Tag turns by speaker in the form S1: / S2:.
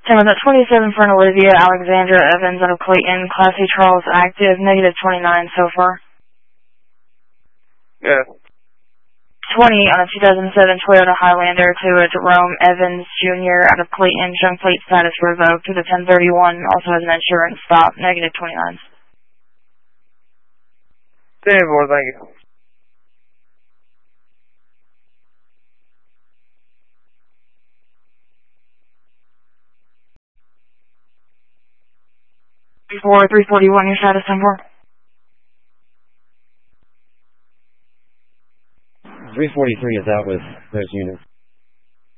S1: 10 with a 27 for an Olivia Alexandra Evans out of Clayton. Class A Charles active, negative 29 so far.
S2: Yeah.
S1: 20 on a 2007 Toyota Highlander to a Jerome Evans Jr. out of Clayton. Junk plate status revoked with a 1031. Also has an insurance stop, negative 29.
S2: 10-4, thank you.
S1: For 341, your status 10-4.
S3: 343 is out with those units.